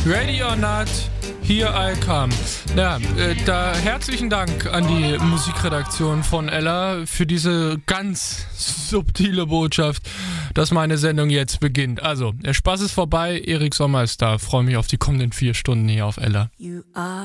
Ready or not, here I come. Ja, da herzlichen Dank an die Musikredaktion von Ella für diese ganz subtile Botschaft, dass meine Sendung jetzt beginnt. Also, der Spaß ist vorbei, Erik Sommer ist da. Freue mich auf die kommenden 4 Stunden hier auf Ella.